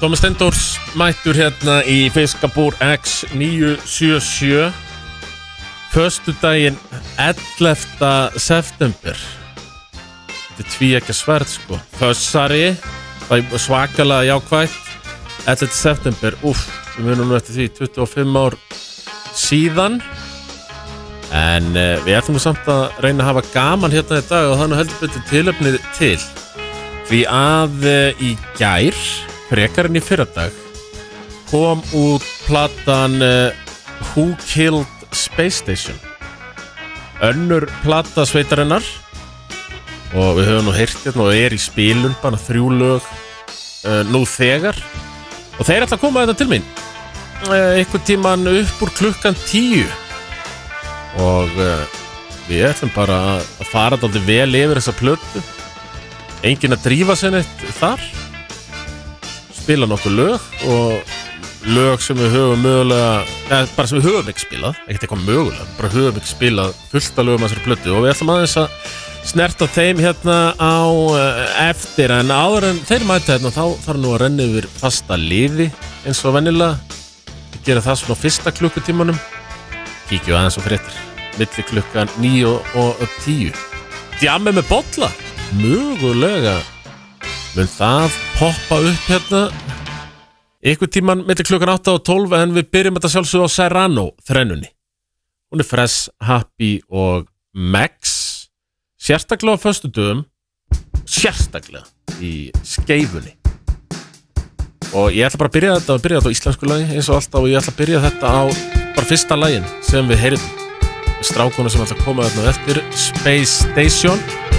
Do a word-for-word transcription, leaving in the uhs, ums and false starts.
Tómas Steindórs mættur hérna í Fiskabúr X níu sjö sjö föstudaginn ellefta september. Þetta er tvíeggja sverð sko. Fössari, svakalega jákvætt. ellefta september, úff, við munum nú eftir því tuttugu og fimm ár síðan. En uh, við ætlum samt að reyna að hafa gaman hérna í dag og þannig heldur betur tilefnið til. Því að uh, í gær, frekar en í fyrradag, kom út platan uh, Who Killed Space Station. Önnur plata sveitarinnar og við höfum nú heyrt hérna og er í spilun bara þrjú lög uh, nú þegar og þeir ætla að koma þetta til mín uh, einhvern tíman upp úr klukkan tíu og uh, við ætlum bara að fara dálítið vel yfir þessa plötu. Enginn að drífa sig neitt þar, spila nokkuð lög og lög sem við höfum mögulega, eða bara sem við höfum ekki spilað, ekkert eitthvað mögulega, bara höfum ekki spilað fullt af lögum að þessari plötu og við ætlum aðeins að snerta þeim hérna á eftir, en áður en þeir mæta hérna þá þarf nú að renna yfir fasta liði eins og venjulega. Við gerum það svona á fyrsta klukkutímanum, kíkjum aðeins á fréttir milli klukkan níu og tíu. Djammið með bolla, mögulega mun það poppa upp hérna einhvern tíman milli klukkan átta og tólf, en við byrjum þetta sjálfsögðu á Serrano þrennunni. Hún er Fresh, Happy og Max, sérstaklega á föstudögum, sérstaklega í Skeifunni. Og ég ætla bara að byrja þetta, að byrja þetta á íslensku lagi eins og alltaf, og ég ætla að byrja þetta á bara fyrsta lagin sem við heyrðum. Strákuna sem ætla að koma þarna eftir, Space Station.